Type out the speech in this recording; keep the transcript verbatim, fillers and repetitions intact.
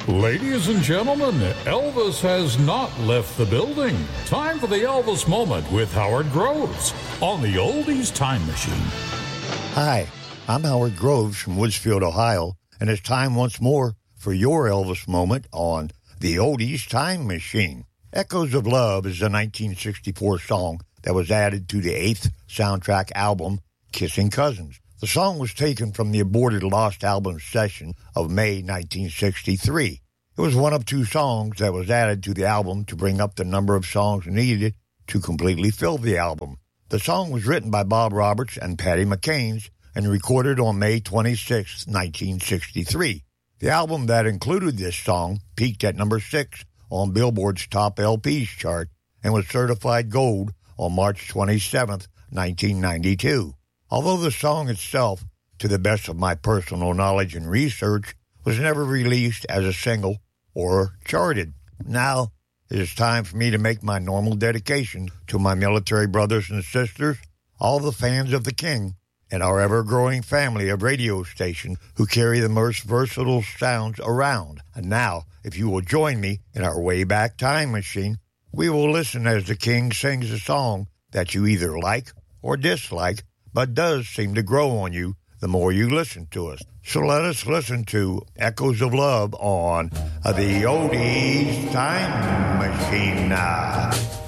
Ladies and gentlemen, Elvis has not left the building. Time for the Elvis Moment with Howard Groves on the Oldies Time Machine. Hi, I'm Howard Groves from Woodsfield, Ohio, and it's time once more for your Elvis Moment on the Oldies Time Machine. Echoes of Love is a nineteen sixty-four song that was added to the eighth soundtrack album, Kissing Cousins. The song was taken from the aborted Lost album session of May nineteen sixty-three. It was one of two songs that was added to the album to bring up the number of songs needed to completely fill the album. The song was written by Bob Roberts and Patty McCains and recorded on May twenty-sixth, nineteen sixty-three. The album that included this song peaked at number six on Billboard's Top L Ps chart and was certified gold on March twenty-seventh, nineteen ninety-two. Although the song itself, to the best of my personal knowledge and research, was never released as a single or charted. Now, it is time for me to make my normal dedication to my military brothers and sisters, all the fans of the King, and our ever-growing family of radio stations who carry the most versatile sounds around. And now, if you will join me in our Wayback Time Machine, we will listen as the King sings a song that you either like or dislike, but does seem to grow on you the more you listen to us. So let us listen to Echoes of Love on uh, the Oldies Time Machine now.